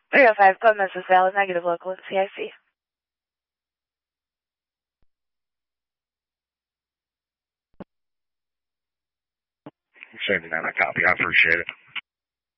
305 Club Mrs. Valid, negative local at CIC. Sending out a copy. I appreciate it.